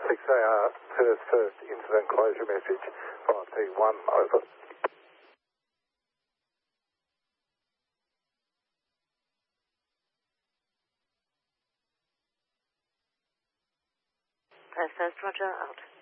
6AR, first incident closure message, 5T1, over. First, Roger, out.